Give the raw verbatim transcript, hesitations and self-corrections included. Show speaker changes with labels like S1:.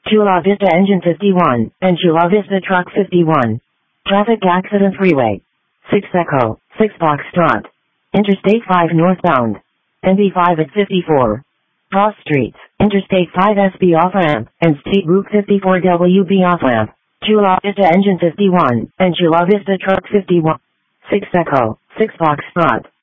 S1: Chula Vista Engine fifty-one, and Chula Vista Truck fifty-one. Traffic Accident Freeway. six Echo, six Foxtrot. Interstate five northbound. N B five at fifty-four. Cross Streets, Interstate five S B off-ramp, and State Route fifty-four W B off-ramp. Chula Vista Engine fifty-one, and Chula Vista Truck fifty-one. six Echo, six Foxtrot.